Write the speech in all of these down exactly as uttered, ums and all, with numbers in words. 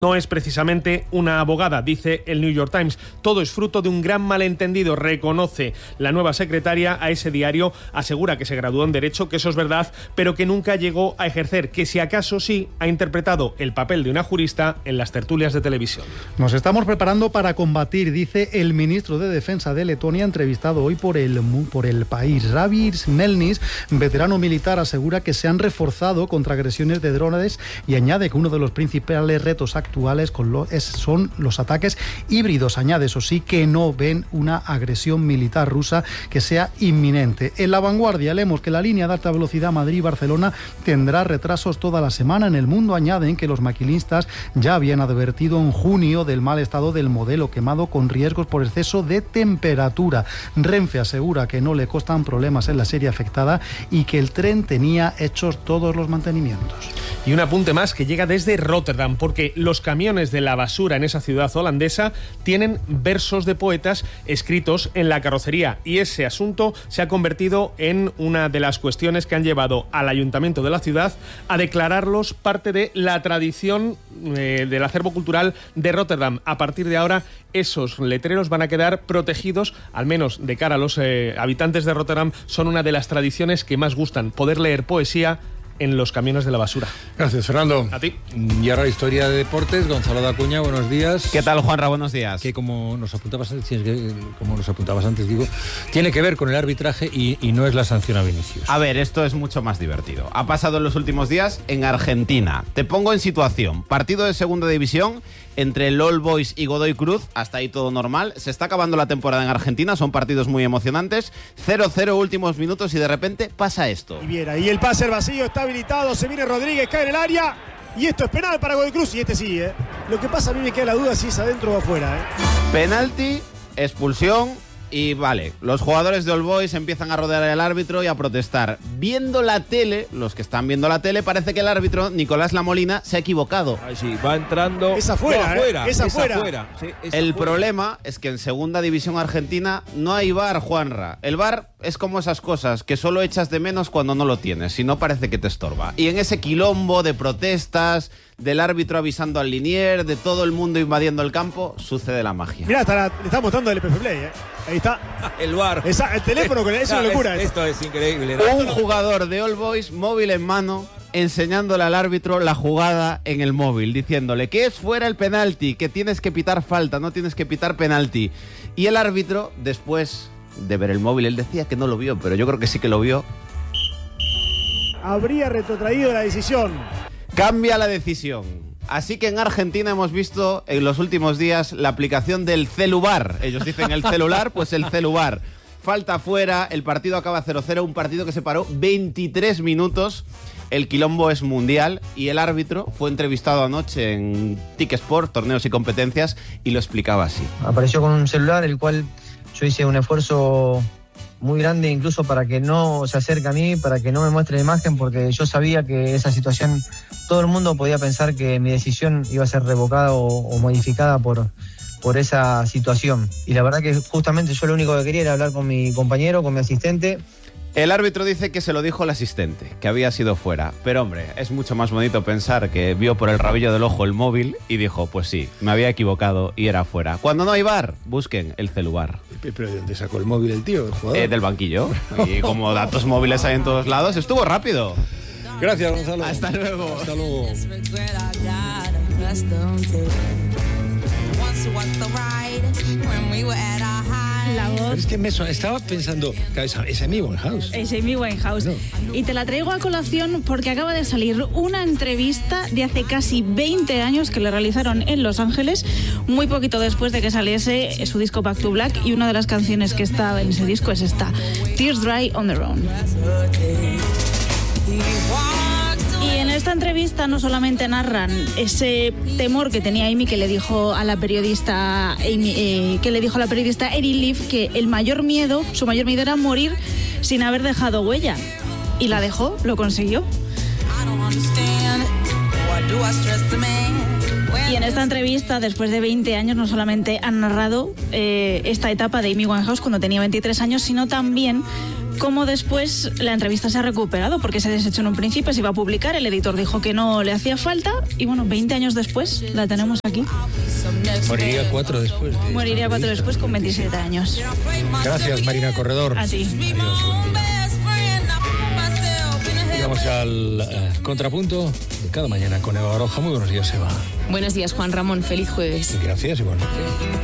No es precisamente una abogada, dice el New York Times. Todo es fruto de un gran malentendido, reconoce la nueva secretaria a ese diario. Asegura que se graduó en Derecho, que eso es verdad, pero que nunca llegó a ejercer, que si acaso sí ha interpretado el papel de una jurista en las tertulias de televisión. Nos estamos preparando para combatir, dice el ministro de Defensa de Letonia, entrevistado hoy por el, por el país. Ravis Melnis, veterano militar, asegura que se han reforzado contra agresiones de drones y añade que uno de los principales retos actuales actuales con lo, es, son los ataques híbridos. Añade, eso sí, que no ven una agresión militar rusa que sea inminente. En La Vanguardia leemos que la línea de alta velocidad Madrid-Barcelona tendrá retrasos toda la semana. En El Mundo añaden que los maquinistas ya habían advertido en junio del mal estado del modelo quemado con riesgos por exceso de temperatura. Renfe asegura que no le costan problemas en la serie afectada y que el tren tenía hechos todos los mantenimientos. Y un apunte más que llega desde Rotterdam, porque los camiones de la basura en esa ciudad holandesa tienen versos de poetas escritos en la carrocería, y ese asunto se ha convertido en una de las cuestiones que han llevado al ayuntamiento de la ciudad a declararlos parte de la tradición eh, del acervo cultural de Rotterdam. A partir de ahora, esos letreros van a quedar protegidos, al menos de cara a los eh, habitantes de Rotterdam. Son una de las tradiciones que más gustan, poder leer poesía en los camiones de la basura. Gracias, Fernando. A ti. Y ahora historia de deportes. Gonzalo Dacuña, buenos días. ¿Qué tal, Juanra? Buenos días. Que como nos apuntabas antes, como nos apuntabas antes, digo, tiene que ver con el arbitraje y, y no es la sanción a Vinicius. A ver, esto es mucho más divertido. Ha pasado en los últimos días en Argentina. Te pongo en situación. Partido de segunda división entre el All Boys y Godoy Cruz. Hasta ahí todo normal. Se está acabando la temporada en Argentina. Son partidos muy emocionantes. cero cero últimos minutos y de repente pasa esto. Y viera, y el pase al vacío está habilitado. Se viene Rodríguez, cae en el área. Y esto es penal para Godoy Cruz. Y este sí, ¿eh? Lo que pasa, a mí me queda la duda si es adentro o afuera, ¿eh? Penalti, expulsión. Y vale, los jugadores de All Boys empiezan a rodear al árbitro y a protestar. Viendo la tele, los que están viendo la tele, parece que el árbitro, Nicolás Lamolina, se ha equivocado. Ay, sí, va entrando... Es afuera, no, afuera, ¿eh? Es afuera. afuera. Sí, es el afuera. problema es que en segunda división argentina no hay V A R, Juanra. El V A R es como esas cosas que solo echas de menos cuando no lo tienes, si no parece que te estorba. Y en ese quilombo de protestas, del árbitro avisando al linier, de todo el mundo invadiendo el campo, sucede la magia. Mirá, está la, le está mostrando el P F Play, ¿eh? Ahí está. El V A R. Esa, el teléfono con eso es una locura. Es, esto es increíble. Un jugador de All Boys, móvil en mano, enseñándole al árbitro la jugada en el móvil, diciéndole que es fuera el penalti, que tienes que pitar falta, no tienes que pitar penalti. Y el árbitro, después de ver el móvil, él decía que no lo vio, pero yo creo que sí que lo vio. Habría retrotraído la decisión. Cambia la decisión. Así que en Argentina hemos visto en los últimos días la aplicación del celular. Ellos dicen el celular, pues el celular. Falta fuera, el partido acaba cero cero, un partido que se paró veintitrés minutos. El quilombo es mundial y el árbitro fue entrevistado anoche en Tic Sport, torneos y competencias, y lo explicaba así. Apareció con un celular, el cual yo hice un esfuerzo muy grande incluso para que no se acerque a mí, para que no me muestre la imagen, porque yo sabía que esa situación, todo el mundo podía pensar que mi decisión iba a ser revocada o, o modificada por, por esa situación. Y la verdad que justamente yo lo único que quería era hablar con mi compañero, con mi asistente. El árbitro dice que se lo dijo el asistente, que había sido fuera. Pero hombre, es mucho más bonito pensar que vio por el rabillo del ojo el móvil y dijo, pues sí, me había equivocado y era fuera. Cuando no hay V A R, busquen el celular. ¿Pero de dónde sacó el móvil el tío, el jugador? Eh, del banquillo. Y como datos móviles hay en todos lados, estuvo rápido. Gracias, Gonzalo. Hasta luego. Hasta luego. La voz. Pero es que me suena, estaba pensando, claro, es Amy Winehouse. Es Amy Winehouse. No. Y te la traigo a colación porque acaba de salir una entrevista de hace casi veinte años que le realizaron en Los Ángeles, muy poquito después de que saliese su disco Back to Black, y una de las canciones que está en ese disco es esta, Tears Dry on Their Own. Y en esta entrevista no solamente narran ese temor que tenía Amy, que le dijo a la periodista Amy, eh, que le dijo a la periodista Erin Leaf que el mayor miedo, su mayor miedo era morir sin haber dejado huella. Y la dejó, lo consiguió. Y en esta entrevista, después de veinte años, no solamente han narrado eh, esta etapa de Amy Winehouse cuando tenía veintitrés años, sino también cómo después la entrevista se ha recuperado, porque se desechó en un principio, se iba a publicar, el editor dijo que no le hacía falta y bueno, veinte años después la tenemos aquí. Moriría cuatro después. De Moriría cuatro después con veintisiete años. Gracias, Marina Corredor. A ti. Adiós, buen día. Llegamos al eh, contrapunto de cada mañana con Eva Baroja. Muy buenos días, Eva. Buenos días, Juan Ramón. Feliz jueves. Gracias, igualmente.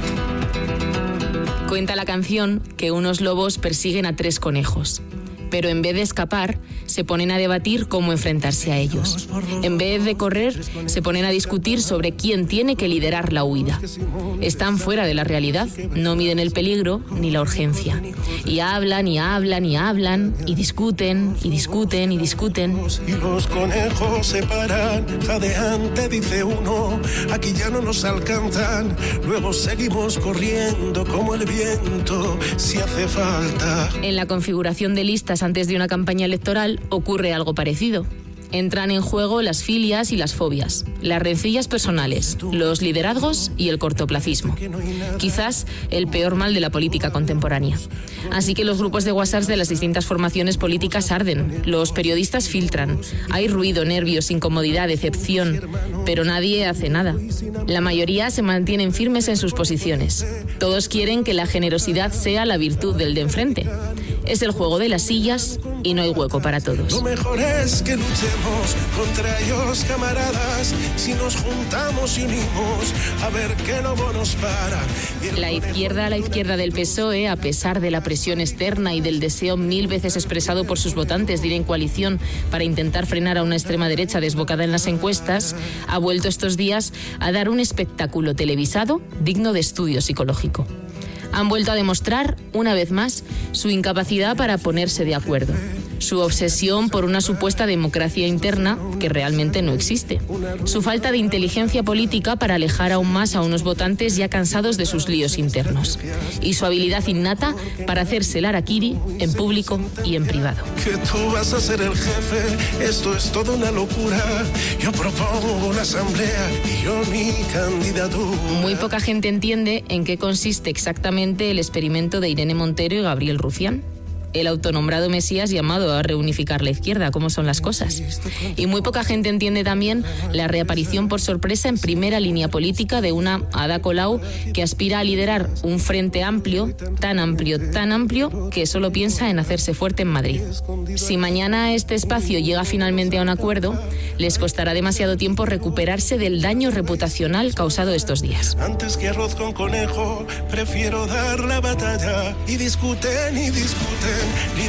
Cuenta la canción que unos lobos persiguen a tres conejos, pero en vez de escapar, se ponen a debatir cómo enfrentarse a ellos. En vez de correr, se ponen a discutir sobre quién tiene que liderar la huida. Están fuera de la realidad, no miden el peligro ni la urgencia. Y hablan y hablan y hablan, y discuten y discuten y discuten. Y los conejos se paran, jadeante dice uno, aquí ya no nos alcanzan, luego seguimos corriendo como el viento, si hace falta. En la configuración de listas antes de una campaña electoral ocurre algo parecido. Entran en juego las filias y las fobias, las rencillas personales, los liderazgos y el cortoplacismo. Quizás el peor mal de la política contemporánea. Así que los grupos de WhatsApp de las distintas formaciones políticas arden, los periodistas filtran, hay ruido, nervios, incomodidad, decepción, pero nadie hace nada. La mayoría se mantienen firmes en sus posiciones. Todos quieren que la generosidad sea la virtud del de enfrente. Es el juego de las sillas y no hay hueco para todos. Lo mejor es que luchemos contra ellos, camaradas, si nos juntamos y unimos, a ver qué lobo nos para. La izquierda, la izquierda del P S O E, a pesar de la presión externa y del deseo mil veces expresado por sus votantes de ir en coalición para intentar frenar a una extrema derecha desbocada en las encuestas, ha vuelto estos días a dar un espectáculo televisado digno de estudio psicológico. Han vuelto a demostrar, una vez más, su incapacidad para ponerse de acuerdo, su obsesión por una supuesta democracia interna que realmente no existe, su falta de inteligencia política para alejar aún más a unos votantes ya cansados de sus líos internos, y su habilidad innata para hacerse el harakiri en público y en privado. Que tú vas a ser el jefe, esto es toda una locura, yo propongo una asamblea y yo mi candidatura. Muy poca gente entiende en qué consiste exactamente el experimento de Irene Montero y Gabriel Rufián, el autonombrado Mesías llamado a reunificar la izquierda, cómo son las cosas. Y muy poca gente entiende también la reaparición por sorpresa en primera línea política de una Ada Colau que aspira a liderar un frente amplio, tan amplio, tan amplio, que solo piensa en hacerse fuerte en Madrid. Si mañana este espacio llega finalmente a un acuerdo, les costará demasiado tiempo recuperarse del daño reputacional causado estos días. Antes que arroz con conejo, prefiero dar la batalla. Y discuten y discuten.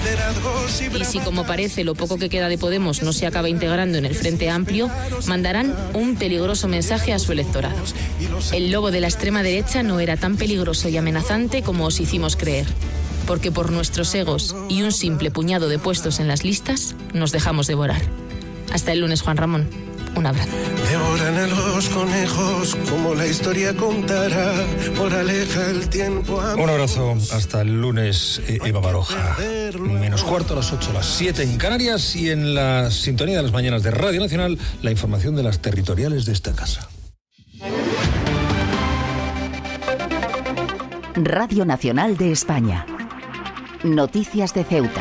Y si, como parece, lo poco que queda de Podemos no se acaba integrando en el Frente Amplio, mandarán un peligroso mensaje a su electorado. El lobo de la extrema derecha no era tan peligroso y amenazante como os hicimos creer, porque por nuestros egos y un simple puñado de puestos en las listas, nos dejamos devorar. Hasta el lunes, Juan Ramón. Un abrazo. Devoran a los conejos como la historia contará, por aleja el tiempo. Un abrazo, hasta el lunes, Eva Baroja. Menos cuarto a las ocho, las siete en Canarias, y en la sintonía de las mañanas de Radio Nacional, la información de las territoriales de esta casa. Radio Nacional de España. Noticias de Ceuta.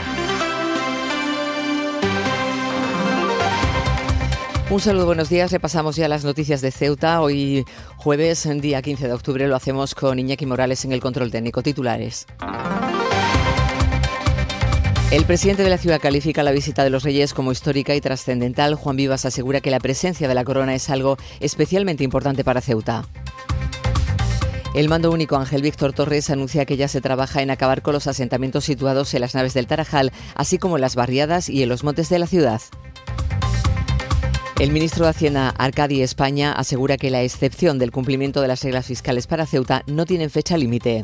Un saludo, buenos días. Repasamos ya las noticias de Ceuta. Hoy jueves, día quince de octubre, lo hacemos con Iñaki Morales en el control técnico. Titulares. El presidente de la ciudad califica la visita de los Reyes como histórica y trascendental. Juan Vivas asegura que la presencia de la corona es algo especialmente importante para Ceuta. El mando único Ángel Víctor Torres anuncia que ya se trabaja en acabar con los asentamientos situados en las naves del Tarajal, así como en las barriadas y en los montes de la ciudad. El ministro de Hacienda, Arcadi España, asegura que la excepción del cumplimiento de las reglas fiscales para Ceuta no tienen fecha límite.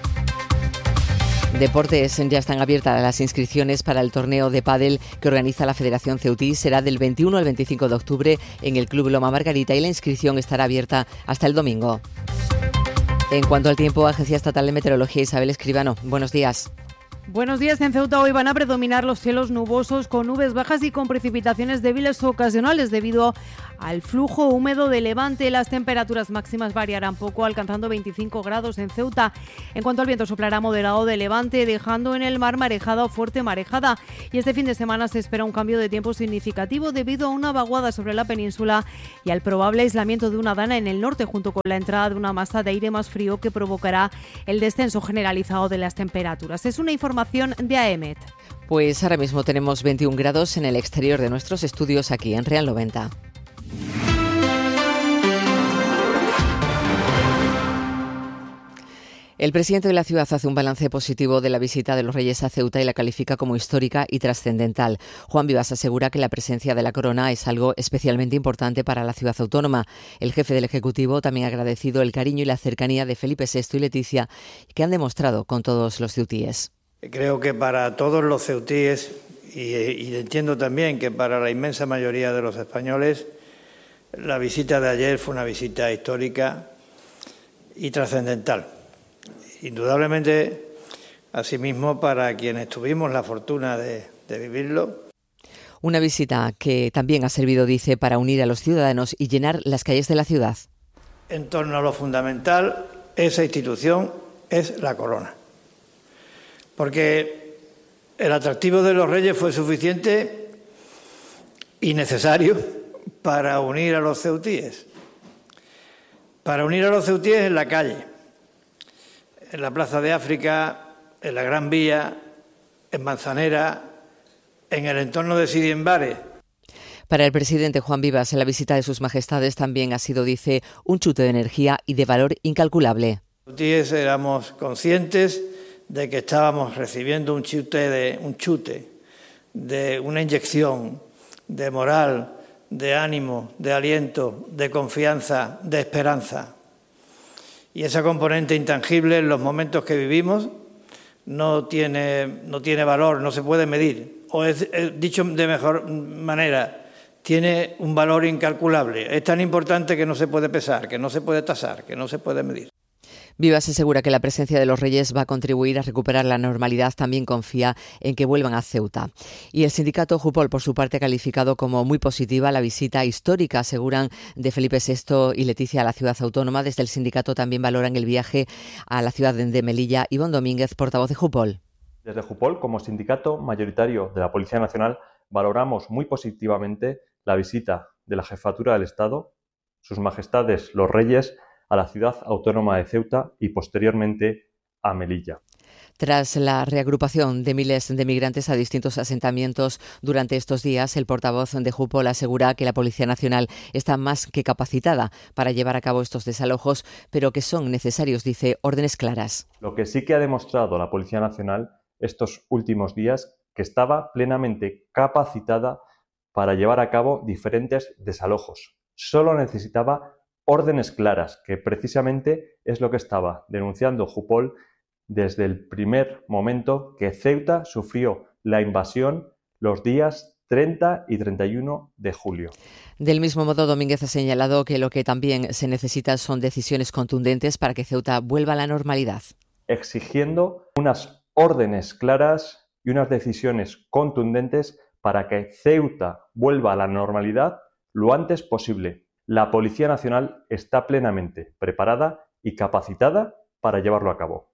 Deportes, ya están abiertas las inscripciones para el torneo de pádel que organiza la Federación Ceutí. Será del veintiuno al veinticinco de octubre en el Club Loma Margarita y la inscripción estará abierta hasta el domingo. En cuanto al tiempo, Agencia Estatal de Meteorología, Isabel Escribano. Buenos días. Buenos días. En Ceuta hoy van a predominar los cielos nubosos con nubes bajas y con precipitaciones débiles o ocasionales debido al flujo húmedo de levante. Las temperaturas máximas variarán poco, alcanzando veinticinco grados en Ceuta. En cuanto al viento, soplará moderado de levante, dejando en el mar marejada o fuerte marejada. Y este fin de semana se espera un cambio de tiempo significativo debido a una vaguada sobre la península y al probable aislamiento de una dana en el norte, junto con la entrada de una masa de aire más frío que provocará el descenso generalizado de las temperaturas. Es una información de A E M E T. Pues ahora mismo tenemos veintiún grados en el exterior de nuestros estudios aquí en Real noventa. El presidente de la ciudad hace un balance positivo de la visita de los Reyes a Ceuta y la califica como histórica y trascendental. Juan Vivas asegura que la presencia de la corona es algo especialmente importante para la ciudad autónoma. El jefe del Ejecutivo también ha agradecido el cariño y la cercanía de Felipe sexto y Leticia que han demostrado con todos los ceutíes. Creo que para todos los ceutíes, y, y entiendo también que para la inmensa mayoría de los españoles, la visita de ayer fue una visita histórica y trascendental. Indudablemente, asimismo, para quienes tuvimos la fortuna de, de vivirlo. Una visita que también ha servido, dice, para unir a los ciudadanos y llenar las calles de la ciudad. En torno a lo fundamental, esa institución es la corona. Porque el atractivo de los Reyes fue suficiente y necesario para unir a los ceutíes. Para unir a los ceutíes en la calle, en la Plaza de África, en la Gran Vía, en Manzanera, en el entorno de Sidi Enbare. Para el presidente Juan Vivas, la visita de sus majestades también ha sido, dice, un chute de energía y de valor incalculable. Los ceutíes éramos conscientes de que estábamos recibiendo un chute, de, un chute, de una inyección de moral, de ánimo, de aliento, de confianza, de esperanza. Y esa componente intangible en los momentos que vivimos no tiene, no tiene valor, no se puede medir. O es, es, dicho de mejor manera, tiene un valor incalculable. Es tan importante que no se puede pesar, que no se puede tasar, que no se puede medir. Vivas asegura que la presencia de los Reyes va a contribuir a recuperar la normalidad. También confía en que vuelvan a Ceuta. Y el sindicato Jupol, por su parte, ha calificado como muy positiva la visita histórica, aseguran, de Felipe sexto y Leticia a la ciudad autónoma. Desde el sindicato también valoran el viaje a la ciudad de Melilla. Ivonne Domínguez, portavoz de Jupol. Desde Jupol, como sindicato mayoritario de la Policía Nacional, valoramos muy positivamente la visita de la Jefatura del Estado, sus majestades los Reyes, a la ciudad autónoma de Ceuta y posteriormente a Melilla. Tras la reagrupación de miles de migrantes a distintos asentamientos durante estos días, el portavoz de Jupol asegura que la Policía Nacional está más que capacitada para llevar a cabo estos desalojos, pero que son necesarios, dice, órdenes claras. Lo que sí que ha demostrado la Policía Nacional estos últimos días, que estaba plenamente capacitada para llevar a cabo diferentes desalojos. Solo necesitaba órdenes claras, que precisamente es lo que estaba denunciando Jupol desde el primer momento que Ceuta sufrió la invasión los días treinta y treinta y uno de julio. Del mismo modo, Domínguez ha señalado que lo que también se necesita son decisiones contundentes para que Ceuta vuelva a la normalidad. Exigiendo unas órdenes claras y unas decisiones contundentes para que Ceuta vuelva a la normalidad lo antes posible. La Policía Nacional está plenamente preparada y capacitada para llevarlo a cabo.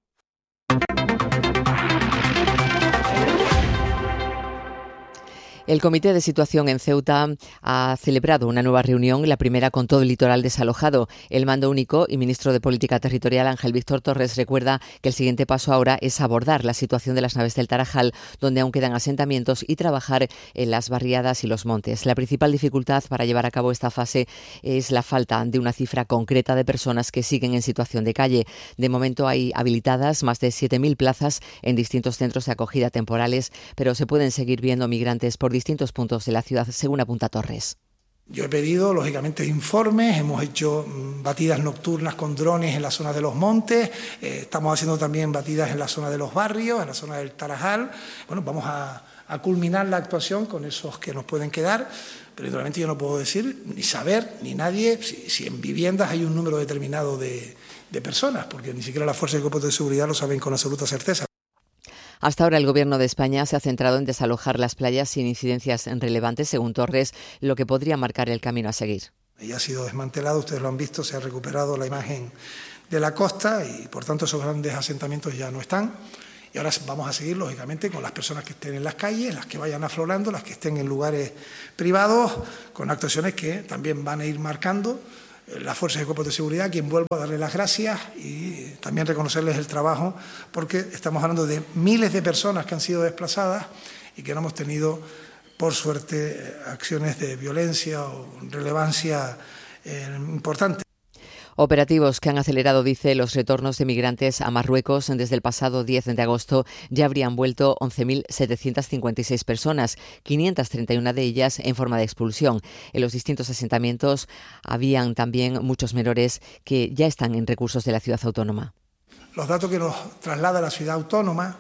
El Comité de Situación en Ceuta ha celebrado una nueva reunión, la primera con todo el litoral desalojado. El mando único y ministro de Política Territorial, Ángel Víctor Torres, recuerda que el siguiente paso ahora es abordar la situación de las naves del Tarajal, donde aún quedan asentamientos, y trabajar en las barriadas y los montes. La principal dificultad para llevar a cabo esta fase es la falta de una cifra concreta de personas que siguen en situación de calle. De momento hay habilitadas más de siete mil plazas en distintos centros de acogida temporales, pero se pueden seguir viendo migrantes por distintos puntos de la ciudad, según apunta Torres. Yo he pedido, lógicamente, informes, hemos hecho batidas nocturnas con drones en la zona de los montes, eh, estamos haciendo también batidas en la zona de los barrios, en la zona del Tarajal. Bueno, vamos a, a culminar la actuación con esos que nos pueden quedar, pero naturalmente yo no puedo decir, ni saber, ni nadie, si, si en viviendas hay un número determinado de, de personas, porque ni siquiera las fuerzas y cuerpos de seguridad lo saben con absoluta certeza. Hasta ahora el Gobierno de España se ha centrado en desalojar las playas sin incidencias relevantes, según Torres, lo que podría marcar el camino a seguir. Y ha sido desmantelado, ustedes lo han visto, se ha recuperado la imagen de la costa y por tanto esos grandes asentamientos ya no están. Y ahora vamos a seguir, lógicamente, con las personas que estén en las calles, las que vayan aflorando, las que estén en lugares privados, con actuaciones que también van a ir marcando las fuerzas y cuerpos de seguridad, a quien vuelvo a darle las gracias y también reconocerles el trabajo, porque estamos hablando de miles de personas que han sido desplazadas y que no hemos tenido, por suerte, acciones de violencia o relevancia eh, importante. Operativos que han acelerado, dice, los retornos de migrantes a Marruecos. Desde el pasado diez de agosto ya habrían vuelto once mil setecientas cincuenta y seis personas, quinientas treinta y una de ellas en forma de expulsión. En los distintos asentamientos habían también muchos menores que ya están en recursos de la ciudad autónoma. Los datos que nos traslada la ciudad autónoma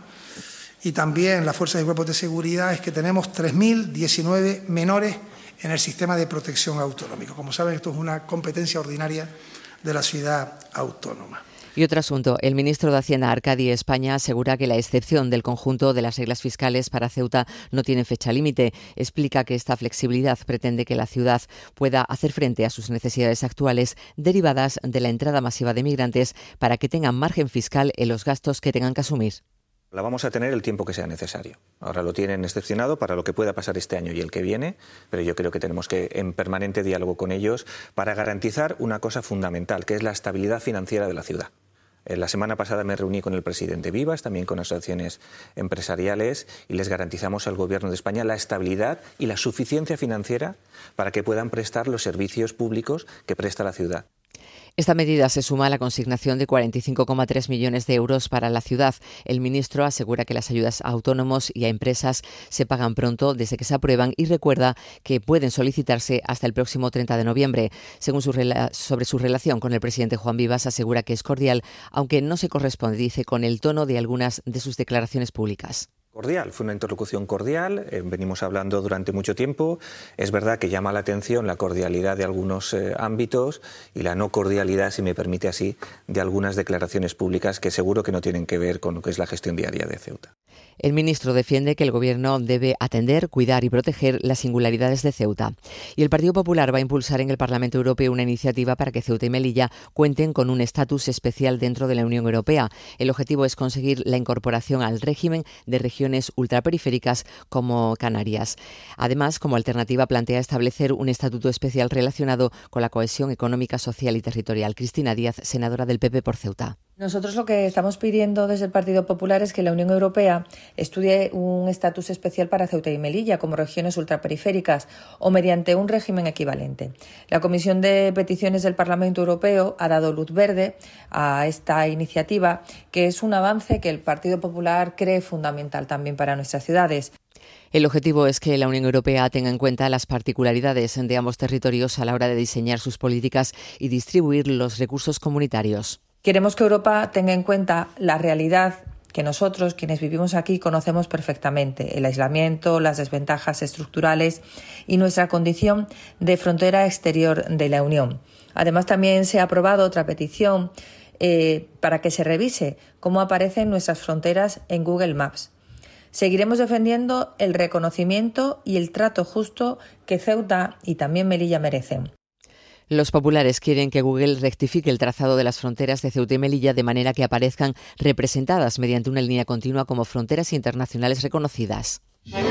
y también las fuerzas y cuerpos de seguridad es que tenemos tres mil diecinueve menores en el sistema de protección autonómico. Como saben, esto es una competencia ordinaria de la ciudad autónoma. Y otro asunto, el ministro de Hacienda, Arcadi España, asegura que la excepción del conjunto de las reglas fiscales para Ceuta no tiene fecha límite. Explica que esta flexibilidad pretende que la ciudad pueda hacer frente a sus necesidades actuales derivadas de la entrada masiva de migrantes para que tengan margen fiscal en los gastos que tengan que asumir. La vamos a tener el tiempo que sea necesario. Ahora lo tienen excepcionado para lo que pueda pasar este año y el que viene, pero yo creo que tenemos que en permanente diálogo con ellos para garantizar una cosa fundamental, que es la estabilidad financiera de la ciudad. La semana pasada me reuní con el presidente Vivas, también con asociaciones empresariales, y les garantizamos al Gobierno de España la estabilidad y la suficiencia financiera para que puedan prestar los servicios públicos que presta la ciudad. Esta medida se suma a la consignación de cuarenta y cinco coma tres millones de euros para la ciudad. El ministro asegura que las ayudas a autónomos y a empresas se pagan pronto desde que se aprueban y recuerda que pueden solicitarse hasta el próximo treinta de noviembre. Según su rela- sobre su relación con el presidente Juan Vivas, asegura que es cordial, aunque no se corresponde, dice, con el tono de algunas de sus declaraciones públicas. Cordial, fue una interlocución cordial, eh, venimos hablando durante mucho tiempo. Es verdad que llama la atención la cordialidad de algunos eh, ámbitos y la no cordialidad, si me permite así, de algunas declaraciones públicas que seguro que no tienen que ver con lo que es la gestión diaria de Ceuta. El ministro defiende que el Gobierno debe atender, cuidar y proteger las singularidades de Ceuta. Y el Partido Popular va a impulsar en el Parlamento Europeo una iniciativa para que Ceuta y Melilla cuenten con un estatus especial dentro de la Unión Europea. El objetivo es conseguir la incorporación al régimen de regiones ultraperiféricas como Canarias. Además, como alternativa, plantea establecer un estatuto especial relacionado con la cohesión económica, social y territorial. Cristina Díaz, senadora del P P por Ceuta. Nosotros lo que estamos pidiendo desde el Partido Popular es que la Unión Europea estudie un estatus especial para Ceuta y Melilla como regiones ultraperiféricas o mediante un régimen equivalente. La Comisión de Peticiones del Parlamento Europeo ha dado luz verde a esta iniciativa, que es un avance que el Partido Popular cree fundamental también para nuestras ciudades. El objetivo es que la Unión Europea tenga en cuenta las particularidades de ambos territorios a la hora de diseñar sus políticas y distribuir los recursos comunitarios. Queremos que Europa tenga en cuenta la realidad que nosotros, quienes vivimos aquí, conocemos perfectamente: el aislamiento, las desventajas estructurales y nuestra condición de frontera exterior de la Unión. Además, también se ha aprobado otra petición eh, para que se revise cómo aparecen nuestras fronteras en Google Maps. Seguiremos defendiendo el reconocimiento y el trato justo que Ceuta y también Melilla merecen. Los populares quieren que Google rectifique el trazado de las fronteras de Ceuta y Melilla de manera que aparezcan representadas mediante una línea continua como fronteras internacionales reconocidas.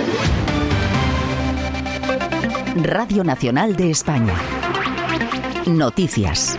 Radio Nacional de España. Noticias.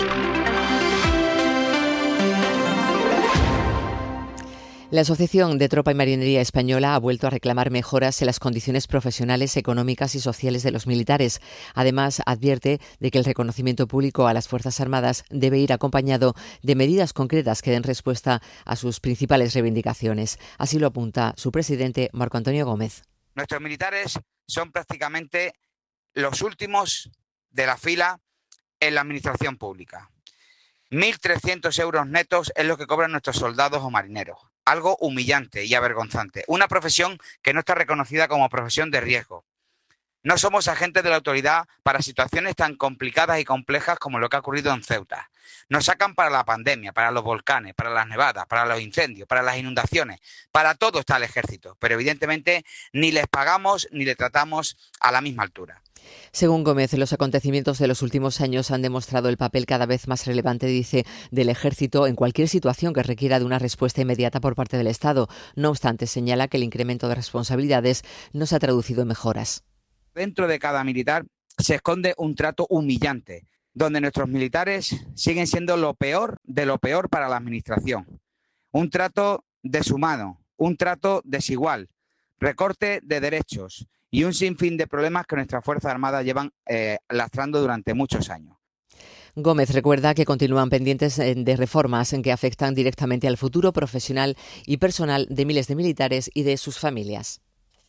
La Asociación de Tropa y Marinería Española ha vuelto a reclamar mejoras en las condiciones profesionales, económicas y sociales de los militares. Además, advierte de que el reconocimiento público a las Fuerzas Armadas debe ir acompañado de medidas concretas que den respuesta a sus principales reivindicaciones. Así lo apunta su presidente, Marco Antonio Gómez. Nuestros militares son prácticamente los últimos de la fila en la administración pública. mil trescientos euros netos es lo que cobran nuestros soldados o marineros. Algo humillante y avergonzante. Una profesión que no está reconocida como profesión de riesgo. No somos agentes de la autoridad para situaciones tan complicadas y complejas como lo que ha ocurrido en Ceuta. Nos sacan para la pandemia, para los volcanes, para las nevadas, para los incendios, para las inundaciones. Para todo está el ejército, pero evidentemente ni les pagamos ni les tratamos a la misma altura. Según Gómez, los acontecimientos de los últimos años han demostrado el papel cada vez más relevante, dice, del Ejército en cualquier situación que requiera de una respuesta inmediata por parte del Estado. No obstante, señala que el incremento de responsabilidades no se ha traducido en mejoras. Dentro de cada militar se esconde un trato humillante, donde nuestros militares siguen siendo lo peor de lo peor para la administración. Un trato deshumano, un trato desigual, recorte de derechos y un sinfín de problemas que nuestras Fuerzas Armadas llevan eh, lastrando durante muchos años. Gómez recuerda que continúan pendientes de reformas en que afectan directamente al futuro profesional y personal de miles de militares y de sus familias.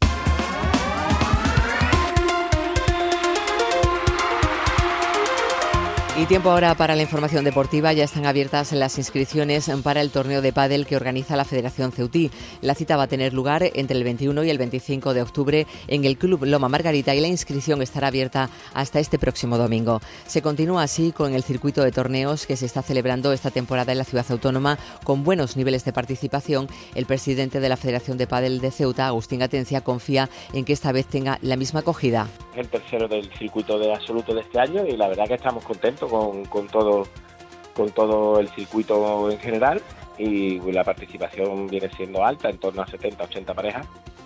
Y tiempo ahora para la información deportiva. Ya están abiertas las inscripciones para el torneo de pádel que organiza la Federación Ceutí. La cita va a tener lugar entre el veintiuno y el veinticinco de octubre en el Club Loma Margarita y la inscripción estará abierta hasta este próximo domingo. Se continúa así con el circuito de torneos que se está celebrando esta temporada en la ciudad autónoma con buenos niveles de participación. El presidente de la Federación de Pádel de Ceuta, Agustín Atencia, confía en que esta vez tenga la misma acogida. El tercero del circuito de absoluto de este año y la verdad que estamos contentos con, con todo con todo el circuito en general y la participación viene siendo alta, en torno a setenta, ochenta parejas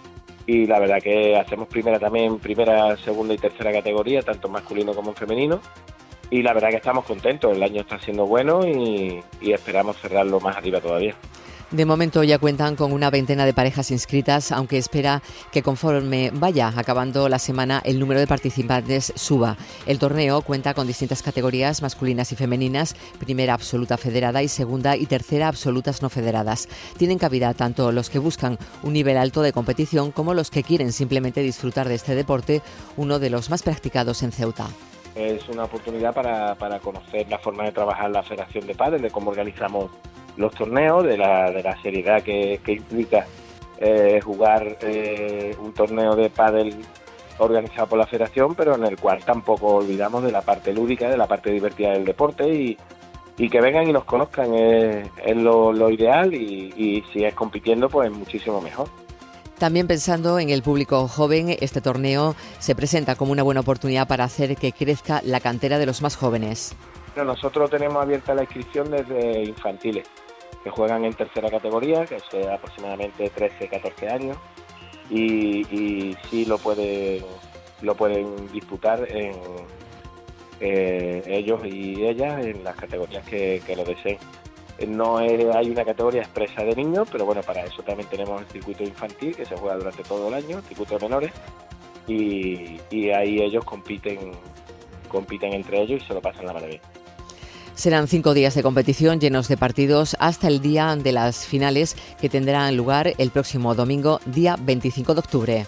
y la verdad que hacemos primera también, primera, segunda y tercera categoría, tanto en masculino como en femenino y la verdad que estamos contentos, el año está siendo bueno y, y esperamos cerrarlo más arriba todavía. De momento ya cuentan con una veintena de parejas inscritas, aunque espera que conforme vaya acabando la semana el número de participantes suba. El torneo cuenta con distintas categorías masculinas y femeninas, primera absoluta federada y segunda y tercera absolutas no federadas. Tienen cabida tanto los que buscan un nivel alto de competición como los que quieren simplemente disfrutar de este deporte, uno de los más practicados en Ceuta. Es una oportunidad para, para conocer la forma de trabajar la Federación de Pádel, de cómo organizamos los torneos, de la, de la seriedad que, que implica eh, jugar eh, un torneo de pádel organizado por la Federación, pero en el cual tampoco olvidamos de la parte lúdica, de la parte divertida del deporte y, y que vengan y nos conozcan es, es lo, lo ideal y, y si es compitiendo pues muchísimo mejor. También pensando en el público joven, este torneo se presenta como una buena oportunidad para hacer que crezca la cantera de los más jóvenes. Bueno, nosotros tenemos abierta la inscripción desde infantiles, que juegan en tercera categoría, que es aproximadamente trece, catorce años, y, y sí lo pueden, lo pueden disputar en, eh, ellos y ellas en las categorías que, que lo deseen. No es, hay una categoría expresa de niños, pero bueno, para eso también tenemos el circuito infantil, que se juega durante todo el año, el circuito de menores, y, y ahí ellos compiten, compiten entre ellos y se lo pasan la maravilla. Serán cinco días de competición llenos de partidos hasta el día de las finales que tendrán lugar el próximo domingo, día veinticinco de octubre.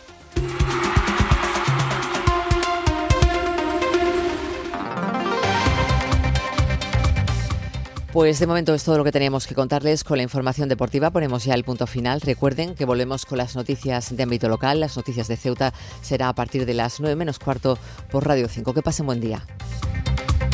Pues de momento es todo lo que teníamos que contarles con la información deportiva. Ponemos ya el punto final. Recuerden que volvemos con las noticias de ámbito local. Las noticias de Ceuta será a partir de las nueve menos cuarto por Radio cinco. Que pasen buen día.